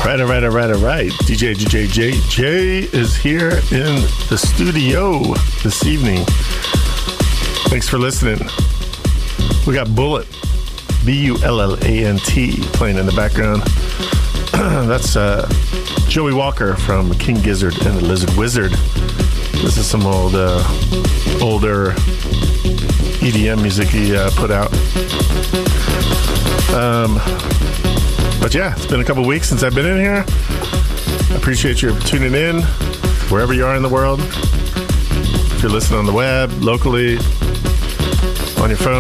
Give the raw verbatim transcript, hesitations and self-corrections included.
Right, all right, all right, all right. D J, D J, J, J is here in the studio this evening. Thanks for listening. We got Bullet, B U L L A N T, playing in the background. That's uh, Joey Walker from King Gizzard and the Lizard Wizard. This is some old, uh, older E D M music he uh, put out. Um, but yeah, it's been a couple weeks since I've been in here. I appreciate you tuning in wherever you are in the world. If you're listening on the web, locally, on your phone.